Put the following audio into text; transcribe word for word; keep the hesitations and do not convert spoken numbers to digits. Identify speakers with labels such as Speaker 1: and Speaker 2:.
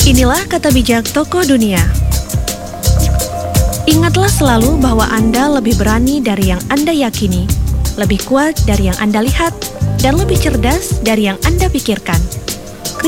Speaker 1: Inilah kata bijak tokoh dunia. Ingatlah selalu bahwa Anda lebih berani dari yang Anda yakini, lebih kuat dari yang Anda lihat, dan lebih cerdas dari yang Anda pikirkan.